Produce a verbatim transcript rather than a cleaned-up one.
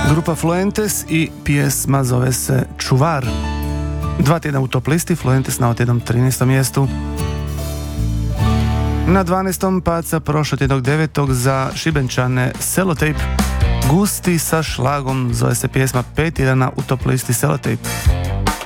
Grupa Fluentes i pjesma zove se Čuvar. Dva tjedna u top listi, Fluentes na otjednom trinaestom mjestu. Na dvanaestom pad sa prošlotjednog devetog za Šibenčane Sellotape. Gusti sa šlagom zove se pjesma Pet tjedana u top listi Sellotape.